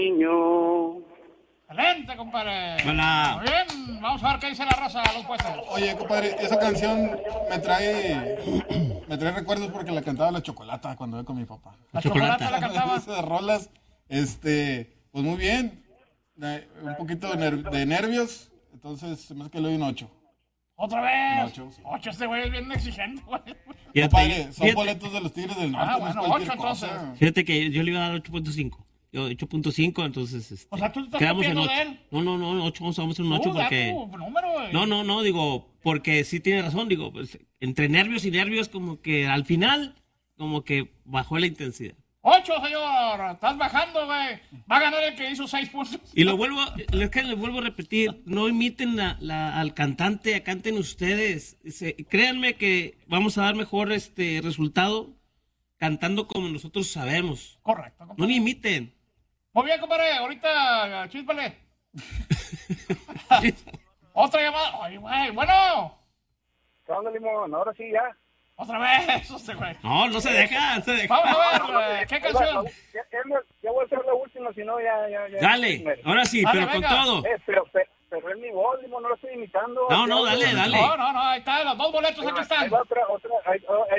niño. Excelente, compadre. Hola. Muy bien, vamos a ver qué dice la raza, los puestos. Oye, compadre, esa canción me trae recuerdos porque la cantaba la Chocolata cuando iba con mi papá. La Chocolata. Chocolata la cantaba. Esas rolas, pues muy bien. Un poquito de nervios, entonces se me hace que le doy un 8. Otra vez. Un 8, sí. 8, este güey es bien exigente, güey. Compadre, son boletos de los Tigres del Norte, no es bueno, cualquier 8 entonces. cosa. Fíjate que yo le iba a dar 8.5. Yo 8.5, entonces O sea, tú te estás quedamos en copiando 8. de él. No, 8, vamos a hacer un 8 Da porque... tu número, güey. No, digo, porque sí tiene razón, digo, pues, entre nervios y nervios como que al final, como que bajó la intensidad. 8, señor. Estás bajando, güey. Va a ganar el que hizo 6 puntos. Y les vuelvo a repetir, no imiten al cantante, canten ustedes. Créanme que vamos a dar mejor resultado cantando como nosotros sabemos. Correcto, No compadre. le imiten. Muy bien, compadre. Ahorita, chíspale. Otra llamada. Ay, güey. Bueno. ¿Qué onda, Limón? Ahora sí, ya. Otra vez. Güey. No se deja. Vamos a ver. ¿Qué canción? Ya voy a hacer la última, si no, ya. Dale, ahora sí, Dale, pero venga. con todo. Pero es mi voz, Limón, no lo estoy imitando. No, dale. No, ahí está. Los 2 boletos, aquí están. Ahí va otra,